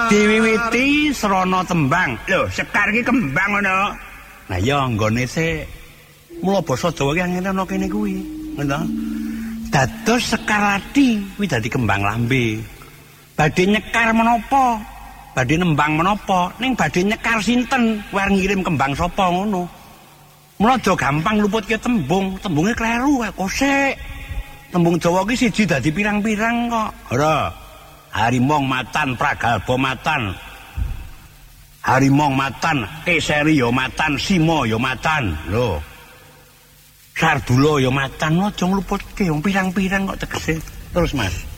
Diwiwiti srana tembang. Lho, Sekar iki kembang ngono. Nah ya nggone sik mula basa Jawa ki ngene ana kene kuwi, ngono. Dados Sekarati kuwi dadi kembang lambe. Badhe nyekar menapa? Badhe nembang menapa? Ning badhe nyekar sinten? Kowe ngirim kembang sapa ngono. Mula aja gampang luputke tembung, tembunge kleru kok sik. Tembung Jawa ki siji dadi pirang-pirang kok. Ora. Harimong matan, Pragalba matan. Harimong matan, Keseri ya matan, Sima ya matan. Lho. Sardula ya matan, aja ngluputke wong pirang-pirang kok tegese. Terus Mas.